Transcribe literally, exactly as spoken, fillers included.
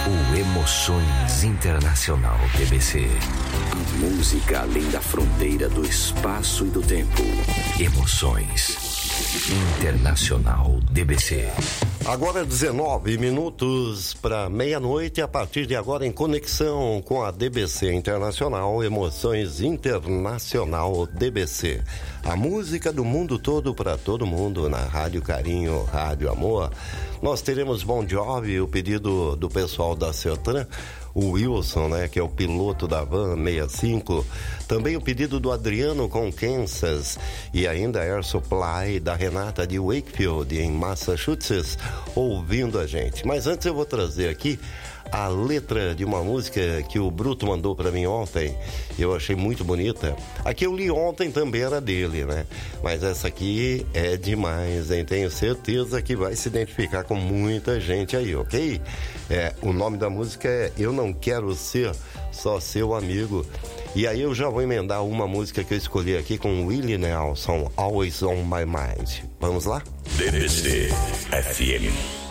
O Emoções Internacional D B C. A música além da fronteira do espaço e do tempo. Emoções Internacional D B C. Agora dezenove minutos para meia-noite, a partir de agora em conexão com a D B C Internacional, Emoções Internacional D B C. A música do mundo todo para todo mundo na Rádio Carinho, Rádio Amor. Nós teremos Bon Jovi, o pedido do pessoal da Sertran, o Wilson, né, que é o piloto da Van sessenta e cinco. Também o pedido do Adriano com Kansas e ainda Air Supply da Renata de Wakefield, em Massachusetts, ouvindo a gente. Mas antes eu vou trazer aqui a letra de uma música que o Bruto mandou para mim ontem. Eu achei muito bonita. A que eu li ontem também era dele, né? Mas essa aqui é demais, hein? Tenho certeza que vai se identificar com muita gente aí, ok? É, o nome da música é Eu Não Quero Ser Só Seu Amigo. E aí eu já vou emendar uma música que eu escolhi aqui com Willie Nelson, Always On My Mind. Vamos lá? D B C F M.